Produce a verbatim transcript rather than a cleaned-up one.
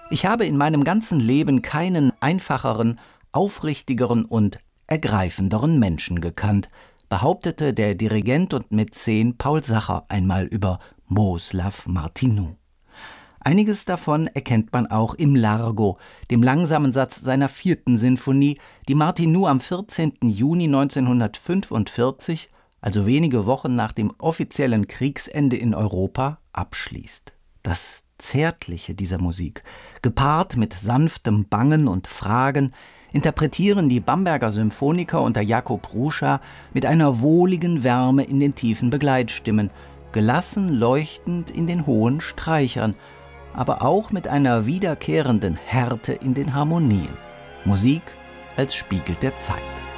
Ich habe in meinem ganzen Leben keinen einfacheren, aufrichtigeren und ergreifenderen Menschen gekannt, behauptete der Dirigent und Mäzen Paul Sacher einmal über Bohuslav Martinu. Einiges davon erkennt man auch im Largo, dem langsamen Satz seiner vierten Sinfonie, die Martinu am vierzehnten Juni neunzehnhundertfünfundvierzig, also wenige Wochen nach dem offiziellen Kriegsende in Europa, abschließt. Das Zärtliche dieser Musik, gepaart mit sanftem Bangen und Fragen, interpretieren die Bamberger Symphoniker unter Jakob Ruscha mit einer wohligen Wärme in den tiefen Begleitstimmen, gelassen leuchtend in den hohen Streichern, aber auch mit einer wiederkehrenden Härte in den Harmonien. Musik als Spiegel der Zeit.